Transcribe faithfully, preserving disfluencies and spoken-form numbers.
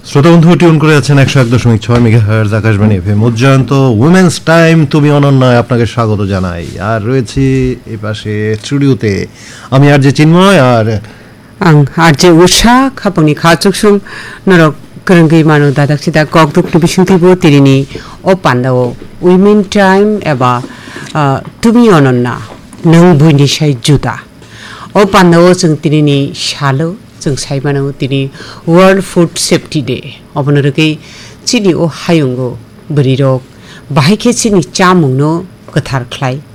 শ্রোতা বন্ধু টিউন করে আছেন একশো এক দশমিক ছয় megahertz Akashvani FM Ujjayanta women's time তুমি অনন্যায় আপনাকে স্বাগত জানাই। আর রয়েছি এই পাশে স্টুডিওতে আমি আর যে চিন্ময় আর ang arje usha khapangni khachuksum norok krungi manu dadak sida gokduk tu bisungtibo tirini o pandao women time eba tumi ononna nang buini sai juda o pandao jeng tirini shalo jeng saimano tini world food safety day obonorokei chini o hayungo brirok bahai khe chini chamungno kothar khlai